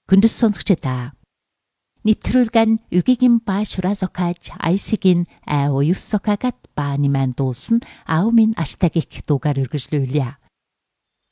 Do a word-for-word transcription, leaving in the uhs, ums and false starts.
Хүндэс сонсогчдаа. Нэвтрүүлгэн үгигийн ба шуразокаж айсигийн аа уюссокагат ба ниман дуусан аумин аштагик дугаар үргэлжлүүлье.